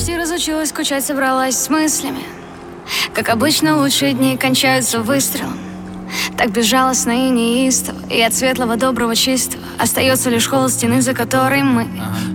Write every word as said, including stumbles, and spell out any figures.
почти разучилась скучать, собралась с мыслями. Как обычно, лучшие дни кончаются выстрелом. Так безжалостно и неистово, и от светлого, доброго, чистого остается лишь холод стены, за которой мы.